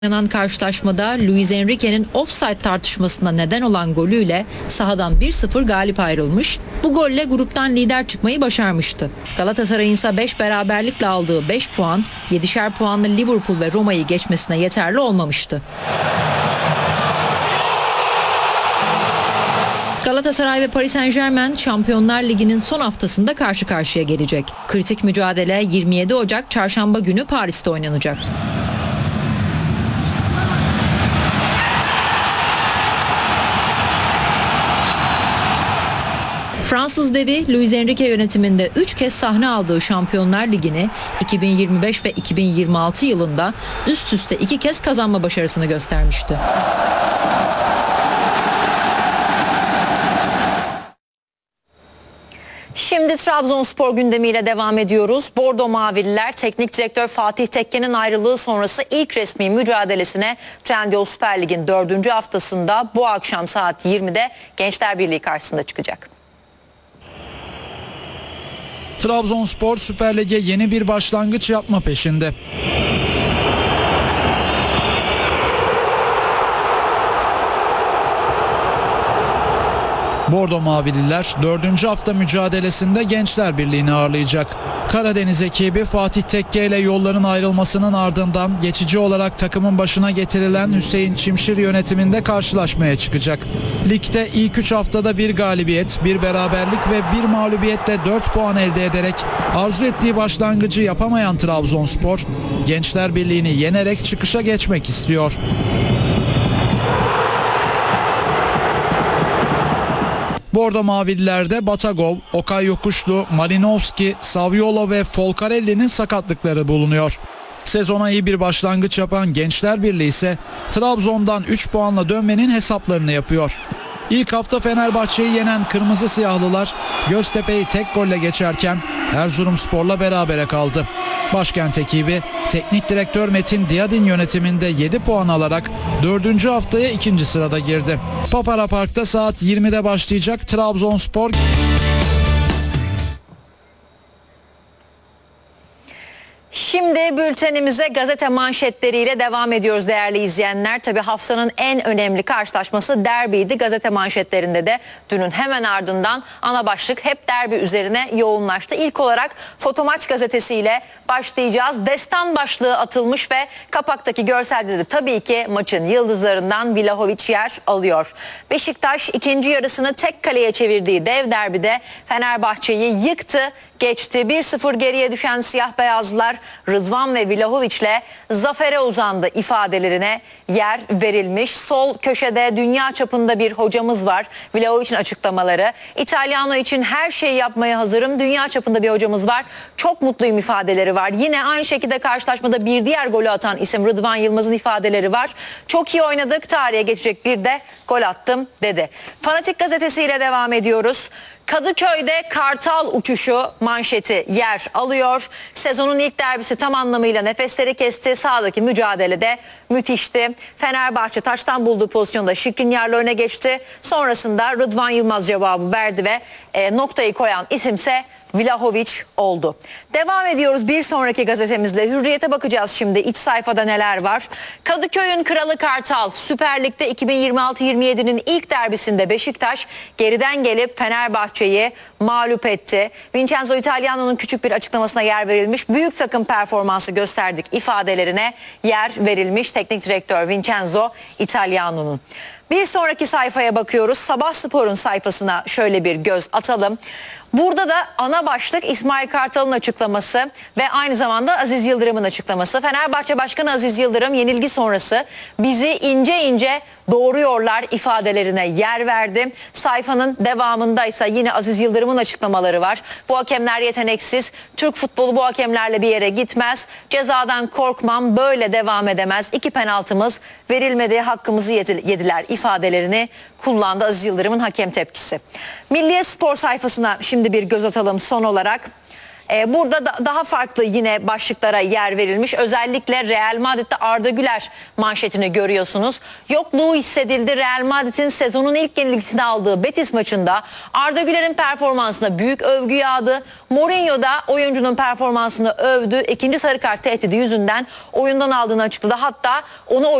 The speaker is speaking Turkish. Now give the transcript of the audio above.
Oynanan karşılaşmada Luis Enrique'nin offside tartışmasına neden olan golüyle sahadan 1-0 galip ayrılmış. Bu golle gruptan lider çıkmayı başarmıştı. Galatasaray'ın ise 5 beraberlikle aldığı 5 puan, 7'şer puanlı Liverpool ve Roma'yı geçmesine yeterli olmamıştı. Galatasaray ve Paris Saint-Germain Şampiyonlar Ligi'nin son haftasında karşı karşıya gelecek. Kritik mücadele 27 Ocak Çarşamba günü Paris'te oynanacak. Fransız devi Luis Enrique yönetiminde 3 kez sahne aldığı Şampiyonlar Ligi'ni 2025 ve 2026 yılında üst üste 2 kez kazanma başarısını göstermişti. Şimdi Trabzonspor gündemiyle devam ediyoruz. Bordo Mavililer Teknik Direktör Fatih Tekke'nin ayrılığı sonrası ilk resmi mücadelesine Trendyol Süper Lig'in 4. haftasında bu akşam saat 20'de Gençler Birliği karşısında çıkacak. Trabzonspor Süper Lig'e yeni bir başlangıç yapma peşinde. Bordo Mavililer 4. hafta mücadelesinde Gençler Birliği'ni ağırlayacak. Karadeniz ekibi Fatih Tekke ile yolların ayrılmasının ardından geçici olarak takımın başına getirilen Hüseyin Çimşir yönetiminde karşılaşmaya çıkacak. Ligde ilk 3 haftada bir galibiyet, bir beraberlik ve bir mağlubiyetle 4 puan elde ederek arzu ettiği başlangıcı yapamayan Trabzonspor, Gençler Birliği'ni yenerek çıkışa geçmek istiyor. Bordo Mavililerde Batagov, Okay Yokuşlu, Malinovski, Saviolo ve Folcarelli'nin sakatlıkları bulunuyor. Sezona iyi bir başlangıç yapan Gençler Birliği ise Trabzon'dan 3 puanla dönmenin hesaplarını yapıyor. İlk hafta Fenerbahçe'yi yenen Kırmızı Siyahlılar Göztepe'yi tek golle geçerken Erzurumspor'la berabere kaldı. Başkent ekibi teknik direktör Metin Diyadin yönetiminde 7 puan alarak 4. haftaya 2. sırada girdi. Papara Park'ta saat 20'de başlayacak Trabzonspor. Şimdi bültenimize gazete manşetleriyle devam ediyoruz değerli izleyenler. Tabii haftanın en önemli karşılaşması derbiydi. Gazete manşetlerinde de dünün hemen ardından ana başlık hep derbi üzerine yoğunlaştı. İlk olarak Fotomaç gazetesiyle başlayacağız. Destan başlığı atılmış ve kapaktaki görselde de tabii ki maçın yıldızlarından Vlahovic yer alıyor. Beşiktaş ikinci yarısını tek kaleye çevirdiği dev derbide Fenerbahçe'yi yıktı. Geçti. 1-0 geriye düşen siyah beyazlılar Rıdvan ve Vlahovic'le zafere uzandı ifadelerine yer verilmiş. Sol köşede dünya çapında bir hocamız var. Vlahovic'in açıklamaları. İtalyanlar için her şeyi yapmaya hazırım. Dünya çapında bir hocamız var. Çok mutluyum ifadeleri var. Yine aynı şekilde karşılaşmada bir diğer golü atan isim Rıdvan Yılmaz'ın ifadeleri var. Çok iyi oynadık. Tarihe geçecek bir de gol attım dedi. Fanatik gazetesiyle devam ediyoruz. Kadıköy'de Kartal uçuşu manşeti yer alıyor. Sezonun ilk derbisi tam anlamıyla nefesleri kesti. Sahadaki mücadelede müthişti. Fenerbahçe taçtan bulduğu pozisyonda Şikrinyar'la öne geçti. Sonrasında Rıdvan Yılmaz cevabı verdi ve noktayı koyan isimse Vlahovic oldu. Devam ediyoruz bir sonraki gazetemizle. Hürriyet'e bakacağız şimdi. İç sayfada neler var? Kadıköy'ün kralı Kartal Süper Lig'de 2026-27'nin ilk derbisinde Beşiktaş geriden gelip Fenerbahçe'yi mağlup etti. Vincenzo Italiano'nun küçük bir açıklamasına yer verilmiş. Büyük takım performansı gösterdik ifadelerine yer verilmiş teknik direktör Vincenzo Italiano'nun. Bir sonraki sayfaya bakıyoruz. Sabah Spor'un sayfasına şöyle bir göz atalım. Burada da ana başlık İsmail Kartal'ın açıklaması ve aynı zamanda Aziz Yıldırım'ın açıklaması. Fenerbahçe Başkanı Aziz Yıldırım yenilgi sonrası bizi ince ince doğuruyorlar ifadelerine yer verdi. Sayfanın devamında ise yine Aziz Yıldırım'ın açıklamaları var. Bu hakemler yeteneksiz. Türk futbolu bu hakemlerle bir yere gitmez. Cezadan korkmam, böyle devam edemez. 2 penaltımız verilmedi, hakkımızı yediler ifadelerini kullandı Aziz Yıldırım'ın hakem tepkisi. Milliyet Spor sayfasına şimdi bir göz atalım son olarak. Burada daha farklı yine başlıklara yer verilmiş. Özellikle Real Madrid'de Arda Güler manşetini görüyorsunuz. Yokluğu hissedildi. Real Madrid'in sezonun ilk yenilgisini aldığı Betis maçında Arda Güler'in performansına büyük övgü yağdı. Mourinho da oyuncunun performansını övdü. İkinci sarı kart tehdidi yüzünden oyundan aldığını açıkladı. Hatta onu